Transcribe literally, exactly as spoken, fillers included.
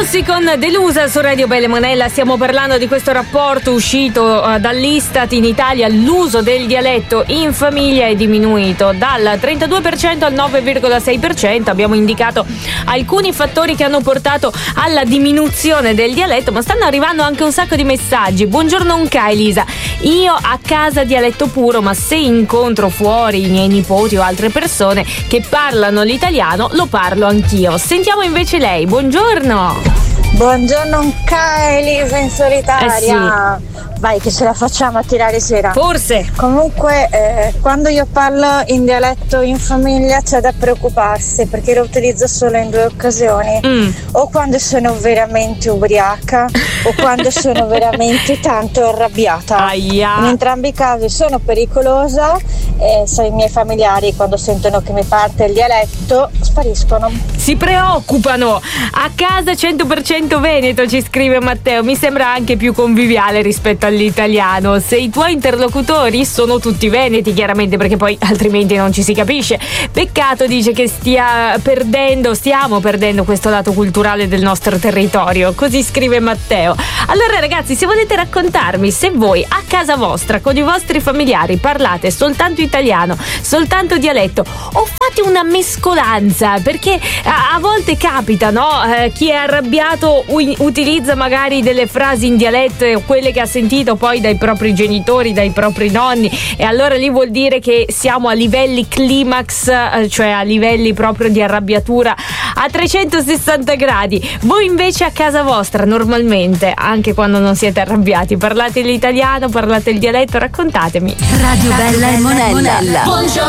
Rossi con Delusa su Radio Belle Monella. Stiamo parlando di questo rapporto uscito uh, dall'Istat. In Italia l'uso del dialetto in famiglia è diminuito dal trentadue per cento al nove virgola sei per cento. Abbiamo indicato alcuni fattori che hanno portato alla diminuzione del dialetto, ma stanno arrivando anche un sacco di messaggi. Buongiorno Unca Elisa, io a casa dialetto puro, ma se incontro fuori i miei nipoti o altre persone che parlano l'italiano lo parlo anch'io. Sentiamo invece lei. Buongiorno. Buongiorno Unca Elisa in solitaria. Eh sì. Vai che ce la facciamo a tirare sera. Forse. Comunque eh, quando io parlo in dialetto in famiglia c'è da preoccuparsi, perché lo utilizzo solo in due occasioni. Mm. O quando sono veramente ubriaca o quando sono veramente tanto arrabbiata. Aia. In entrambi i casi sono pericolosa e se i miei familiari quando sentono che mi parte il dialetto spariscono. Si preoccupano. A casa cento per cento veneto, ci scrive Matteo. Mi sembra anche più conviviale rispetto all'italiano. Se i tuoi interlocutori sono tutti veneti, chiaramente, perché poi altrimenti non ci si capisce. Peccato, dice, che stia perdendo, stiamo perdendo questo lato culturale del nostro territorio. Così scrive Matteo. Allora ragazzi, se volete raccontarmi se voi a casa vostra con i vostri familiari parlate soltanto italiano, soltanto dialetto, o fate una mescolanza, perché a, a volte capita, no? Eh, chi è arrabbiato u- utilizza magari delle frasi in dialetto o quelle che ha sentito poi dai propri genitori, dai propri nonni, e allora lì vuol dire che siamo a livelli climax, eh, cioè a livelli proprio di arrabbiatura a trecentosessanta gradi. Voi invece a casa vostra normalmente, anche quando non siete arrabbiati, parlate l'italiano, parlate il dialetto? Raccontatemi. Radio Bella e Monella. Buongiorno